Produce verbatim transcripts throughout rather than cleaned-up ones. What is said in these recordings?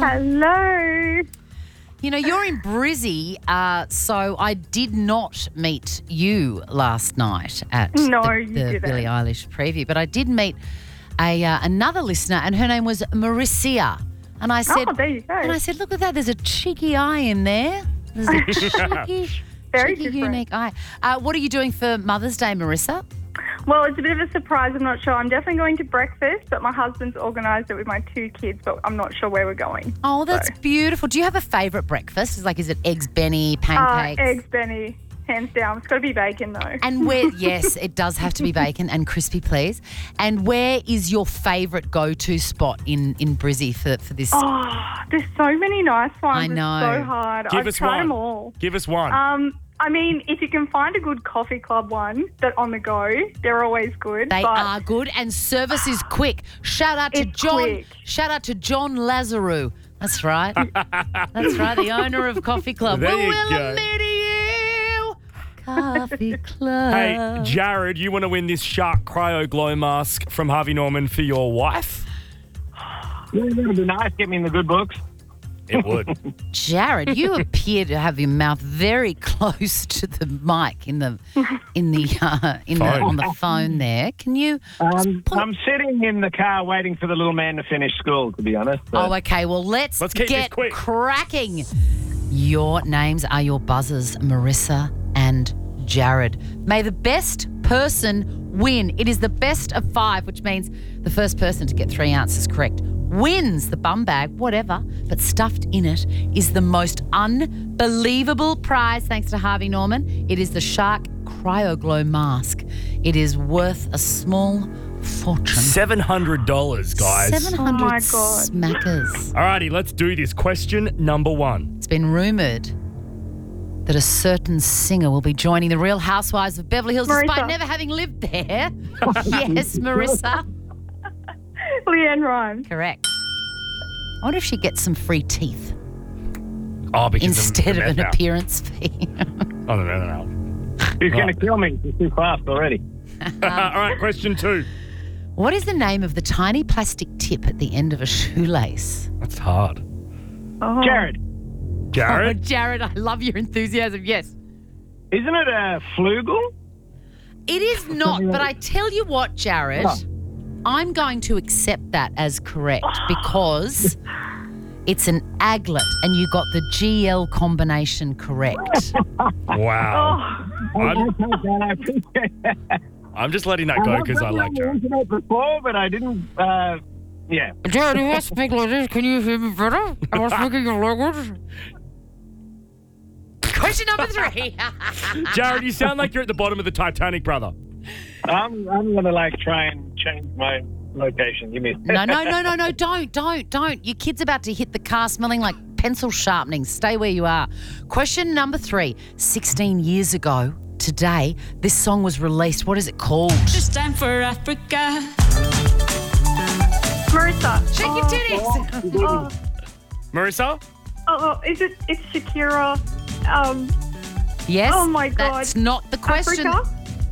Hello. You know, you're in Brizzy, uh, so I did not meet you last night at No, the, you the didn't. Billie Eilish preview, but I did meet a uh, another listener, and her name was Marissa. And I said, Oh, there you go. and I said, look at that, there's a cheeky eye in there. There's a cheeky, Very cheeky different. unique eye. Uh, what are you doing for Mother's Day, Marissa? Well, it's a bit of a surprise. I'm not sure. I'm definitely going to breakfast, but my husband's organised it with my two kids, but I'm not sure where we're going. Oh, that's So. beautiful. Do you have a favourite breakfast? It's like, is it eggs Benny, Uh, pancakes? eggs Benny, hands down. It's got to be bacon, though. And where, yes, it does have to be bacon and crispy, please. And where is your favourite go-to spot in, in Brizzy for, for this? Oh, there's so many nice ones. I know. It's so hard. Give I've us tried one. them all. Give us one. Um, I mean, if you can find a good coffee club one that on the go, they're always good. They but are good and service is quick. Shout out to It's John. quick. Shout out to John Lazarou. That's right. That's right. The owner of Coffee Club. There we you will go. meet you. Coffee Club. Hey, Jared, you want to win this Shark Cryo Glow Mask from Harvey Norman for your wife? Yeah, that'd be nice. Get me in the good books. It would. Jared, you appear to have your mouth very close to the mic in the in the uh, in the Phone. on the phone there. Can you? just Um, pull- I'm sitting in the car waiting for the little man to finish school, to be honest. Oh, okay. Well, let's, Let's keep this get quick. cracking. Your names are your buzzers, Marissa and Jared. May the best person win. It is the best of five, which means the first person to get three answers correct wins the bum bag, whatever, but stuffed in it is the most unbelievable prize, thanks to Harvey Norman. It is the Shark Cryo Glow Mask. It is worth a small fortune. seven hundred dollars, guys. seven hundred Oh my God. smackers. Alrighty, let's do this. Question number one. It's been rumoured that a certain singer will be joining the Real Housewives of Beverly Hills despite Marissa. never having lived there. Yes, Marissa. Leanne Rhymes. Correct. I wonder if she gets some free teeth Oh, because instead of the an meth appearance fee. Oh, no, no, no. He's going to kill me. He's too fast already. All right, question two. What is the name of the tiny plastic tip at the end of a shoelace? That's hard. Oh. Jared, Oh, Jared? Jared, I love your enthusiasm. Yes. isn't it a flugel? It is not, but I tell you what, Jared, I'm going to accept that as correct because it's an aglet and you got the G L combination correct. Wow. Oh, I'm, I appreciate that. I'm just letting that go because I like Jared. Jared. Before, but I didn't. Uh, yeah. Jared, if I speak like this, can you hear me better? Am I speaking your language? Question number three. Jared, you sound like you're at the bottom of the Titanic, brother. I'm. I'm going to like try and change my location. Give me. No, no, no, no, no, don't, don't, don't. Your kid's about to hit the car smelling like pencil sharpening. Stay where you are. Question number three. sixteen years ago today, this song was released. What is it called? This time for Africa. Marissa. Shake your titties. Oh, Marissa? oh, is it? It's Shakira. Um, Yes. Oh, my God. That's not the question. Africa.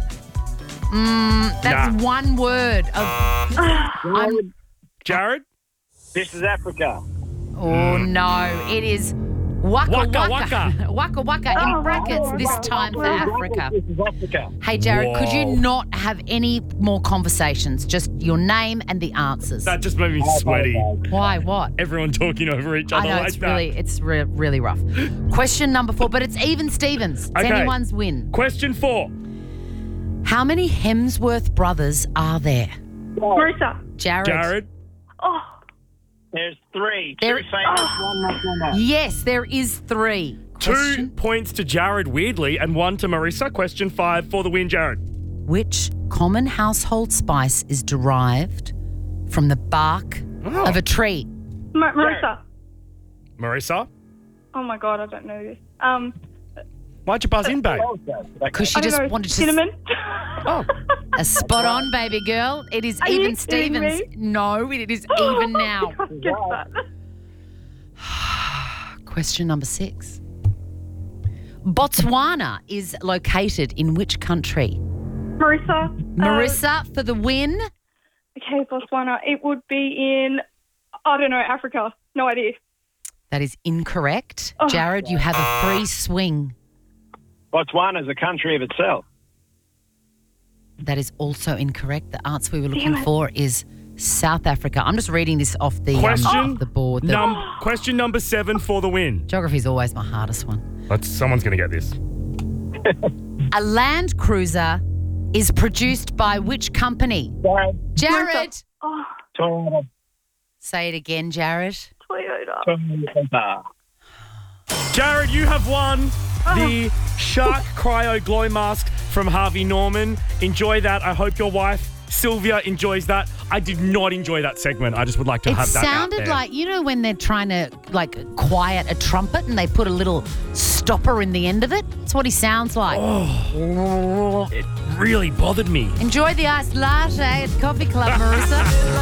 Mm, that's Nah. one word. Of, I'm, Jared? This is Africa. oh no, it is waka Waka, waka waka. waka waka in Oh, brackets. waka, This waka, time for waka. Africa. This is Africa. Hey Jared, could you Whoa. not have any more conversations? Just your name and the answers. That just made me sweaty. Why? What? Everyone talking over each I other know like it's that. really, it's re- really rough. Question number four, but it's even Stevens. It's Okay. anyone's win. Question four. How many Hemsworth brothers are there? Marissa. Jared. Jared? Oh, There's three. There- Two famous, one not so much. Yes, there is three. Two Question, points to Jared, weirdly, and one to Marissa. Question five for the win, Jared. which common household spice is derived from the bark Oh. of a tree? Ma- Marissa. Marissa? Oh my God, I don't know this. Um, Why'd you buzz in, babe? Because she I don't just know. wanted to... Cinnamon. Oh. A spot on, baby girl. It is Are you even kidding Stevens. me? No, it is even now. I guess that. Question number six. Botswana is located in which country? Marissa. uh, Marissa for the win. okay, Botswana. It would be in, I don't know, Africa. No idea. That is incorrect. Oh. Jared, you have a free swing. Botswana is a country of itself. That is also incorrect. The answer we were looking Damn it. for is South Africa. I'm just reading this off the, Question um, the board. The Num- question number seven for the win. geography is always my hardest one. Let's, someone's going to get this. A Land Cruiser is produced by which company? Jared, Jared. Oh, Toyota, Say it again, Jared. Toyota. Toyota. Jared, you have won the Shark Cryo Glow Mask from Harvey Norman. Enjoy that. I hope your wife, Sylvia, enjoys that. I did not enjoy that segment. I just would like to It have that out sounded there. like, you know, when they're trying to, like, quiet a trumpet and they put a little stopper in the end of it? That's what he sounds like. It really bothered me. Enjoy the iced latte at Coffee Club, Marissa.